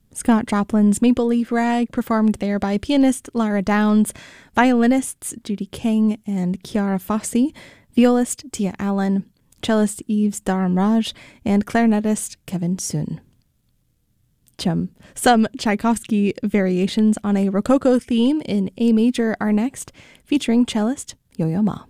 Scott Joplin's Maple Leaf Rag, performed there by pianist Lara Downs, violinists Judy King and Chiara Fossi, violist Tia Allen, cellist Yves Dharamraj, and clarinetist Kevin Sun. Some Tchaikovsky variations on a Rococo theme in A major are next, featuring cellist Yo-Yo Ma.